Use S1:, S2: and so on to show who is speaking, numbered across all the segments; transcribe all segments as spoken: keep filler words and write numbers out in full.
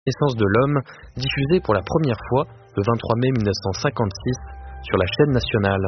S1: Naissance de l'homme, diffusée pour la première fois le vingt-trois mai mille neuf cent cinquante-six sur la chaîne nationale.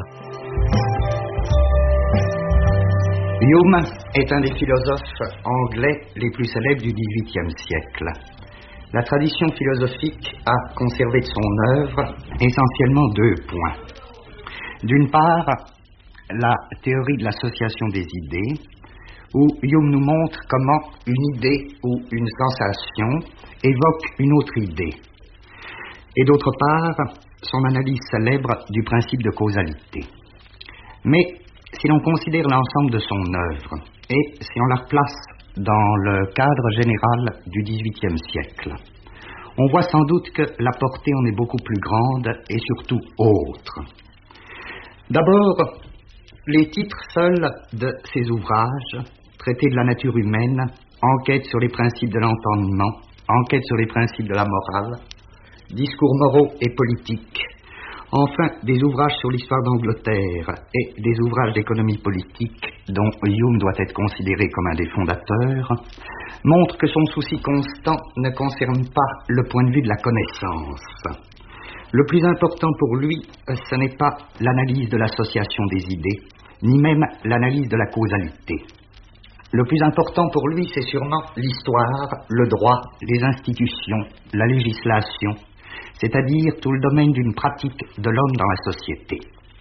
S2: Hume est un des philosophes anglais les plus célèbres du dix-huitième siècle. La tradition philosophique a conservé de son œuvre essentiellement deux points. D'une part, la théorie de l'association des idées, où Hume nous montre comment une idée ou une sensation évoque une autre idée. Et d'autre part, son analyse célèbre du principe de causalité. Mais si l'on considère l'ensemble de son œuvre, et si on la replace dans le cadre général du dix-huitième siècle, on voit sans doute que la portée en est beaucoup plus grande et surtout autre. D'abord, les titres seuls de ses ouvrages, Traité de la nature humaine, Enquête sur les principes de l'entendement, Enquête sur les principes de la morale, Discours moraux et politiques, enfin des ouvrages sur l'histoire d'Angleterre et des ouvrages d'économie politique dont Hume doit être considéré comme un des fondateurs, montrent que son souci constant ne concerne pas le point de vue de la connaissance. Le plus important pour lui, ce n'est pas l'analyse de l'association des idées, ni même l'analyse de la causalité. Le plus important pour lui, c'est sûrement l'histoire, le droit, les institutions, la législation, c'est-à-dire tout le domaine d'une pratique de l'homme dans la société.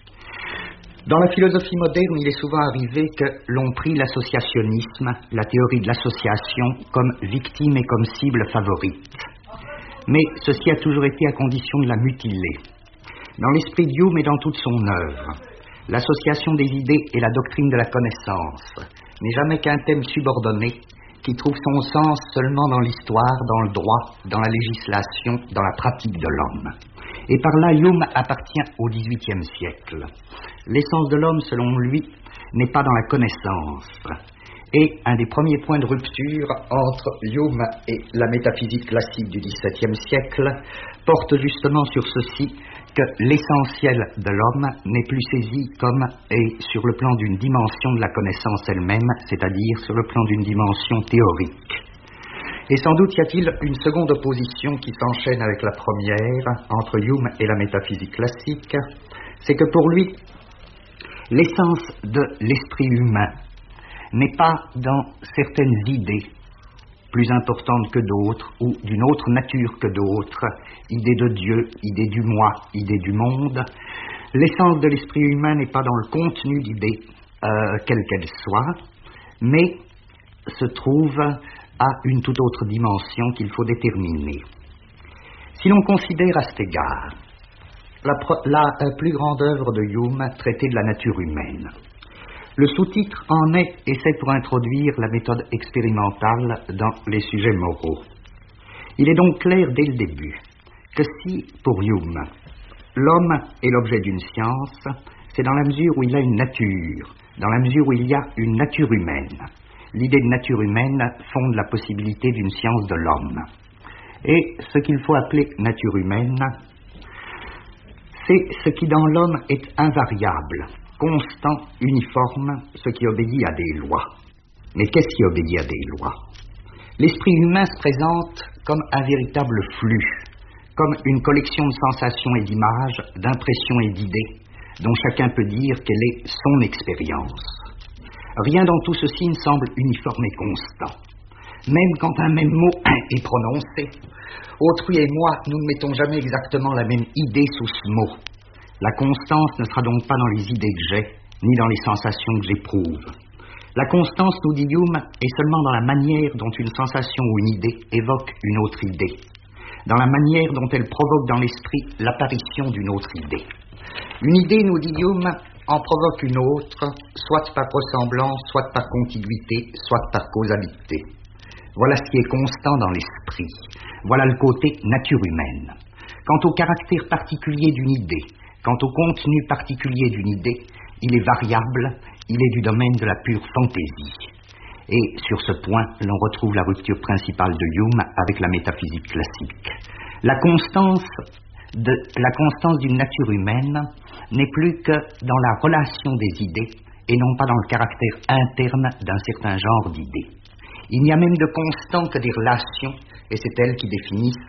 S2: Dans la philosophie moderne, il est souvent arrivé que l'on prie l'associationnisme, la théorie de l'association, comme victime et comme cible favorite. Mais ceci a toujours été à condition de la mutiler. Dans l'esprit d'Hume et dans toute son œuvre, l'association des idées et la doctrine de la connaissance n'est jamais qu'un thème subordonné qui trouve son sens seulement dans l'histoire, dans le droit, dans la législation, dans la pratique de l'homme. Et par là, Hume appartient au dix-huitième siècle. L'essence de l'homme, selon lui, n'est pas dans la connaissance. Et un des premiers points de rupture entre Hume et la métaphysique classique du dix-septième siècle porte justement sur ceci, que l'essentiel de l'homme n'est plus saisi comme et sur le plan d'une dimension de la connaissance elle-même, c'est-à-dire sur le plan d'une dimension théorique. Et sans doute y a-t-il une seconde opposition qui s'enchaîne avec la première entre Hume et la métaphysique classique, c'est que pour lui, l'essence de l'esprit humain n'est pas dans certaines idées plus importantes que d'autres ou d'une autre nature que d'autres, idée de Dieu, idée du moi, idée du monde. L'essence de l'esprit humain n'est pas dans le contenu d'idées, euh, quelle qu'elle soit, mais se trouve à une toute autre dimension qu'il faut déterminer. Si l'on considère à cet égard la, la euh, plus grande œuvre de Hume, Traité de la nature humaine, le sous-titre en est « Essai pour introduire la méthode expérimentale dans les sujets moraux ». Il est donc clair dès le début que si, pour Hume, l'homme est l'objet d'une science, c'est dans la mesure où il a une nature, dans la mesure où il y a une nature humaine. L'idée de nature humaine fonde la possibilité d'une science de l'homme. Et ce qu'il faut appeler nature humaine, c'est ce qui dans l'homme est invariable, constant, uniforme, ce qui obéit à des lois. Mais qu'est-ce qui obéit à des lois? L'esprit humain se présente comme un véritable flux, comme une collection de sensations et d'images, d'impressions et d'idées, dont chacun peut dire quelle est son expérience. Rien dans tout ceci ne semble uniforme et constant. Même quand un même mot est prononcé, autrui et moi, nous ne mettons jamais exactement la même idée sous ce mot. La constance ne sera donc pas dans les idées que j'ai, ni dans les sensations que j'éprouve. La constance, nous dit Hume, est seulement dans la manière dont une sensation ou une idée évoque une autre idée, dans la manière dont elle provoque dans l'esprit l'apparition d'une autre idée. Une idée, nous dit Hume, en provoque une autre, soit par ressemblance, soit par contiguïté, soit par causalité. Voilà ce qui est constant dans l'esprit. Voilà le côté nature humaine. Quant au caractère particulier d'une idée, quant au contenu particulier d'une idée, il est variable, il est du domaine de la pure fantaisie. Et sur ce point, l'on retrouve la rupture principale de Hume avec la métaphysique classique. La constance, de, la constance d'une nature humaine n'est plus que dans la relation des idées et non pas dans le caractère interne d'un certain genre d'idées. Il n'y a même de constant que des relations, et c'est elles qui définissent